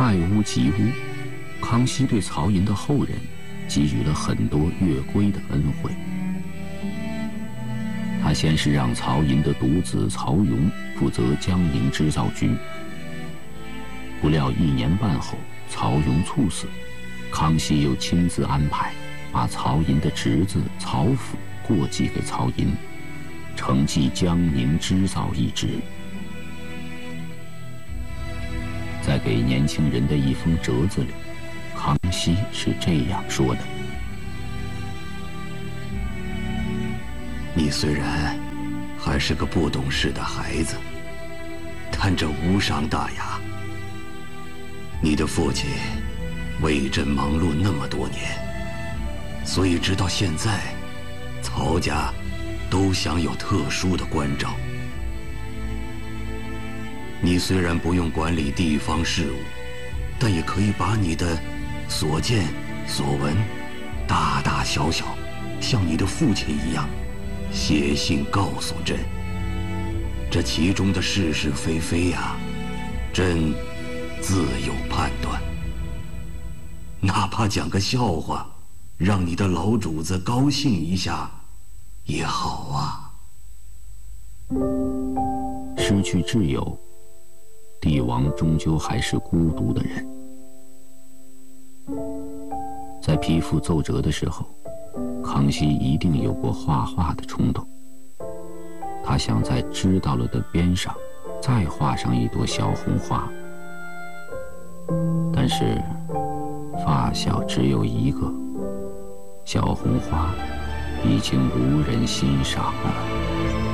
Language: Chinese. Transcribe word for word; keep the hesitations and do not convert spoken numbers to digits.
爱屋及乌，康熙对曹寅的后人给予了很多越规的恩惠。他先是让曹寅的独子曹雍负责江宁织造局，不料一年半后曹雍猝死，康熙又亲自安排把曹寅的侄子曹府过继给曹寅，承继江宁织造一职。在给年轻人的一封折子里，康熙是这样说的： 你虽然还是个不懂事的孩子，但这无伤大雅。你的父亲为朕忙碌那么多年，所以直到现在，曹家都享有特殊的关照。你虽然不用管理地方事务，但也可以把你的所见所闻，大大小小，像你的父亲一样，写信告诉朕。这其中的是是非非呀，朕自有判断。哪怕讲个笑话，让你的老主子高兴一下，也好啊。 失去挚友，帝王终究还是孤独的人。在批复奏折的时候，康熙一定有过画画的冲动。他想在知道了的边上再画上一朵小红花，但是发小只有一个，小红花已经无人欣赏了。